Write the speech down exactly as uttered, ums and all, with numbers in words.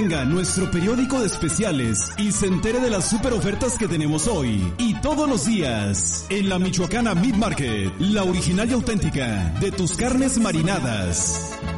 Tenga nuestro periódico de especiales y se entere de las super ofertas que tenemos hoy y todos los días en la Michoacana Meat Market, la original y auténtica de tus carnes marinadas.